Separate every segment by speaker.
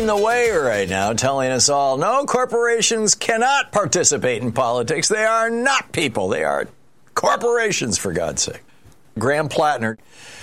Speaker 1: the way right now, telling us all, no, corporations cannot participate in politics. They are not people. They are corporations, for God's sake. Graham Plattner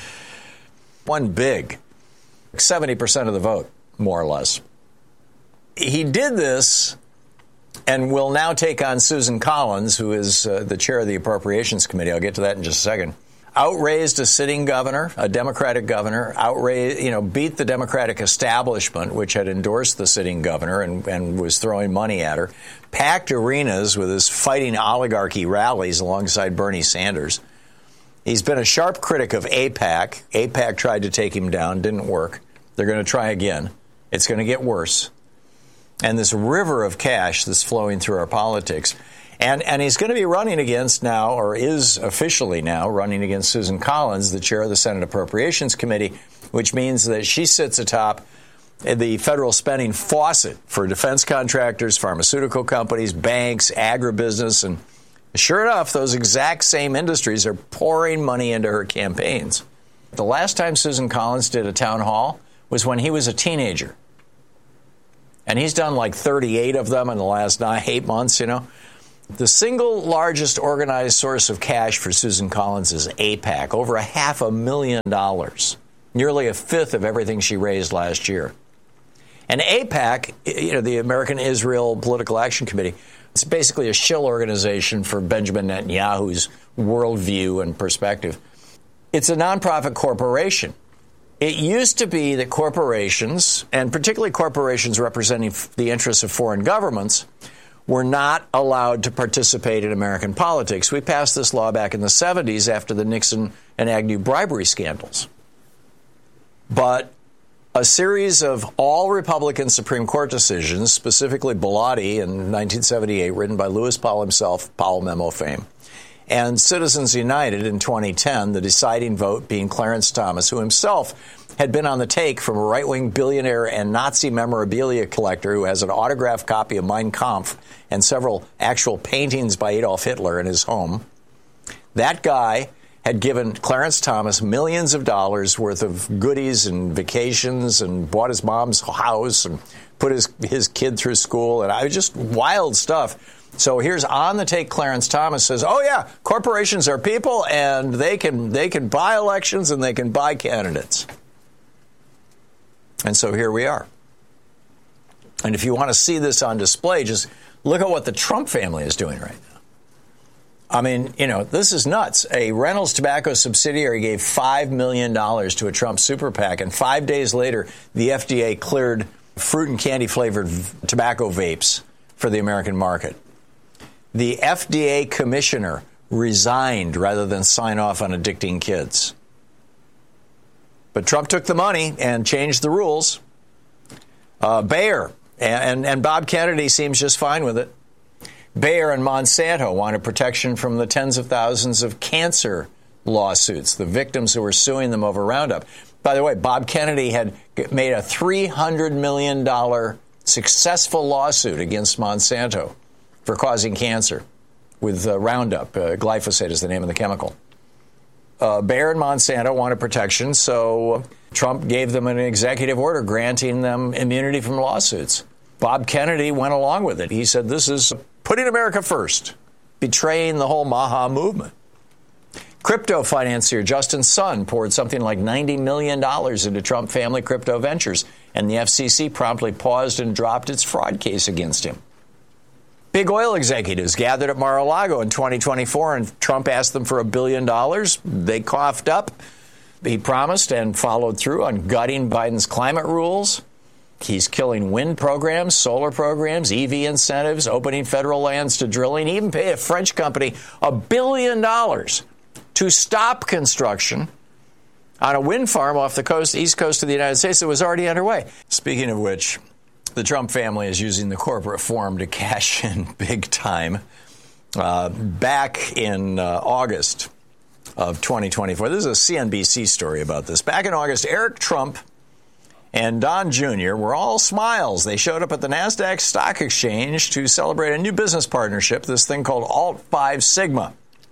Speaker 1: won big, 70% of the vote, more or less. He did this and will now take on Susan Collins, who is the chair of the Appropriations Committee. I'll get to that in just a second. Outraised a sitting governor, a Democratic governor, beat the Democratic establishment, which had endorsed the sitting governor and was throwing money at her, packed arenas with his fighting oligarchy rallies alongside Bernie Sanders. He's been a sharp critic of AIPAC. AIPAC tried to take him down, didn't work. They're going to try again. It's going to get worse. And this river of cash that's flowing through our politics. And he's going to be running against now, or is officially now running against Susan Collins, the chair of the Senate Appropriations Committee, which means that she sits atop the federal spending faucet for defense contractors, pharmaceutical companies, banks, agribusiness. And sure enough, those exact same industries are pouring money into her campaigns. The last time Susan Collins did a town hall was when he was a teenager. And he's done like 38 of them in the last 8 months, The single largest organized source of cash for Susan Collins is AIPAC, over $500,000, nearly a fifth of everything she raised last year. And AIPAC, the American Israel Political Action Committee, it's basically a shill organization for Benjamin Netanyahu's worldview and perspective. It's a nonprofit corporation. It used to be that corporations, and particularly corporations representing the interests of foreign governments, were not allowed to participate in American politics. We passed this law back in the 70s after the Nixon and Agnew bribery scandals. But a series of all Republican Supreme Court decisions, specifically Bellotti in 1978, written by Lewis Powell himself, Powell Memo fame, and Citizens United in 2010, the deciding vote being Clarence Thomas, who himself had been on the take from a right-wing billionaire and Nazi memorabilia collector who has an autographed copy of Mein Kampf and several actual paintings by Adolf Hitler in his home. That guy had given Clarence Thomas millions of dollars worth of goodies and vacations and bought his mom's house and put his kid through school. And I was just wild stuff. So here's on the take Clarence Thomas says, oh, yeah, corporations are people and they can buy elections and they can buy candidates. And so here we are. And if you want to see this on display, just look at what the Trump family is doing right now. I mean, this is nuts. A Reynolds Tobacco subsidiary gave $5 million to a Trump super PAC, and 5 days later, the FDA cleared fruit and candy flavored tobacco vapes for the American market. The FDA commissioner resigned rather than sign off on addicting kids. But Trump took the money and changed the rules. Bayer and Bob Kennedy seems just fine with it. Bayer and Monsanto wanted protection from the tens of thousands of cancer lawsuits, the victims who were suing them over Roundup. By the way, Bob Kennedy had made a $300 million successful lawsuit against Monsanto for causing cancer with Roundup. Glyphosate is the name of the chemical. Bayer and Monsanto wanted protection, so Trump gave them an executive order granting them immunity from lawsuits. Bob Kennedy went along with it. He said, this is putting America first, betraying the whole Maha movement. Crypto financier Justin Sun poured something like $90 million into Trump family crypto ventures, and the FCC promptly paused and dropped its fraud case against him. Big oil executives gathered at Mar-a-Lago in 2024, and Trump asked them for $1 billion. They coughed up. He promised and followed through on gutting Biden's climate rules. He's killing wind programs, solar programs, EV incentives, opening federal lands to drilling. He even paid a French company $1 billion to stop construction on a wind farm off the east coast of the United States that was already underway. Speaking of which, the Trump family is using the corporate form to cash in big time. Back in August of 2024, this is a CNBC story about this. Back in August, Eric Trump and Don Jr. were all smiles. They showed up at the NASDAQ Stock Exchange to celebrate a new business partnership, this thing called Alt 5 Sigma.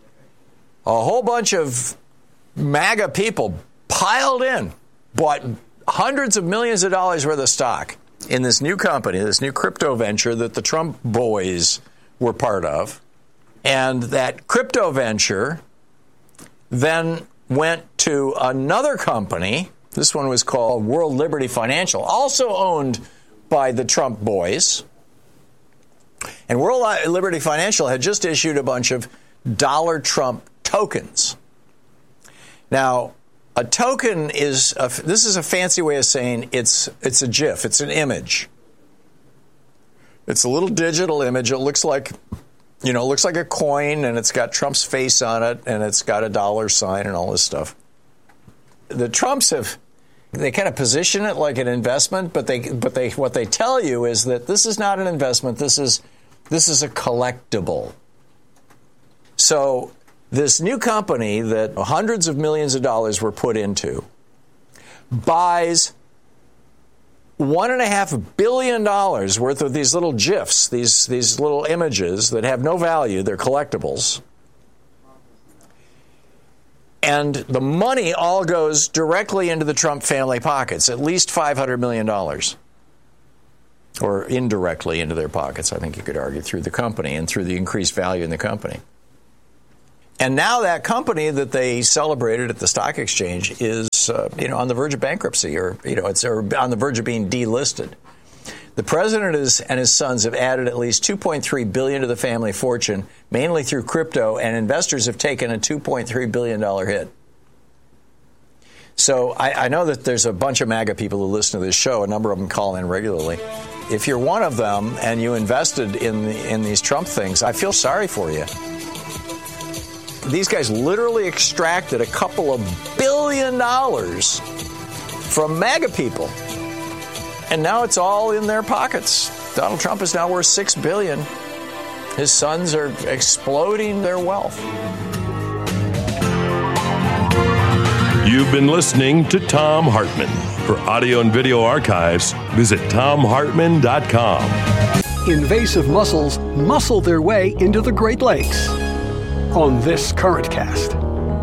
Speaker 1: A whole bunch of MAGA people piled in, bought hundreds of millions of dollars worth of stock. in this new company, this new crypto venture that the Trump boys were part of. And that crypto venture then went to another company. This one was called World Liberty Financial, also owned by the Trump boys. And World Liberty Financial had just issued a bunch of dollar Trump tokens. Now, a token this is a fancy way of saying it's a GIF. It's an image. It's a little digital image. It looks like a coin, and it's got Trump's face on it, and it's got a dollar sign and all this stuff. The Trumps they kind of position it like an investment, but what they tell you is that this is not an investment. This is a collectible. So this new company that hundreds of millions of dollars were put into buys $1.5 billion worth of these little GIFs, these little images that have no value. They're collectibles. And the money all goes directly into the Trump family pockets, at least $500 million. Or indirectly into their pockets, I think you could argue, through the company and through the increased value in the company. And now that company that they celebrated at the stock exchange is, on the verge of bankruptcy, or on the verge of being delisted. The president and his sons have added at least $2.3 billion to the family fortune, mainly through crypto, and investors have taken a $2.3 billion hit. So I know that there's a bunch of MAGA people who listen to this show. A number of them call in regularly. If you're one of them and you invested in these Trump things, I feel sorry for you. These guys literally extracted a couple of $1 billion from MAGA people. And now it's all in their pockets. Donald Trump is now worth $6 billion. His sons are exploding their wealth.
Speaker 2: You've been listening to Thom Hartmann. For audio and video archives, visit thomhartmann.com.
Speaker 3: Invasive mussels muscle their way into the Great Lakes. On this Current Cast.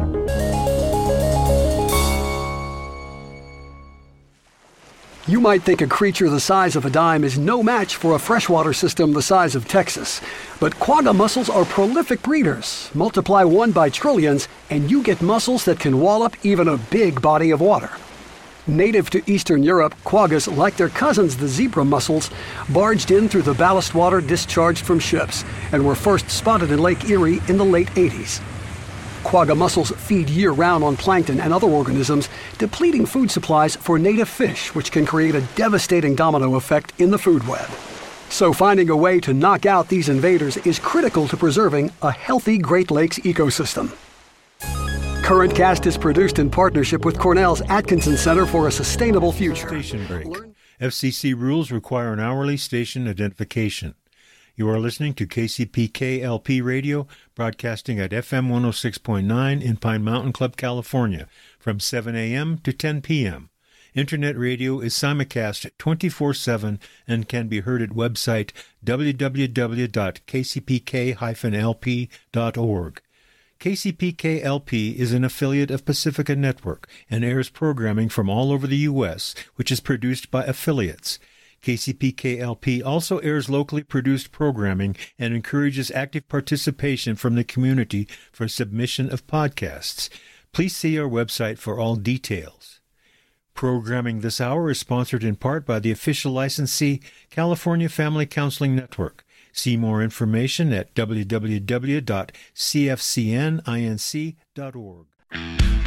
Speaker 3: You might think a creature the size of a dime is no match for a freshwater system the size of Texas. But quagga mussels are prolific breeders. Multiply one by trillions, and you get mussels that can wall up even a big body of water. Native to Eastern Europe, quaggas, like their cousins the zebra mussels, barged in through the ballast water discharged from ships and were first spotted in Lake Erie in the late 80s. Quagga mussels feed year-round on plankton and other organisms, depleting food supplies for native fish, which can create a devastating domino effect in the food web. So finding a way to knock out these invaders is critical to preserving a healthy Great Lakes ecosystem. Current Cast is produced in partnership with Cornell's Atkinson Center for a Sustainable Future.
Speaker 4: Station break. FCC rules require an hourly station identification. You are listening to KCPK-LP Radio, broadcasting at FM 106.9 in Pine Mountain Club, California, from 7 a.m. to 10 p.m. Internet radio is simulcast 24/7 and can be heard at website www.kcpk-lp.org. KCPK-LP is an affiliate of Pacifica Network and airs programming from all over the U.S., which is produced by affiliates. KCPK-LP also airs locally produced programming and encourages active participation from the community for submission of podcasts. Please see our website for all details. Programming this hour is sponsored in part by the official licensee, California Family Counseling Network. See more information at www.cfcninc.org.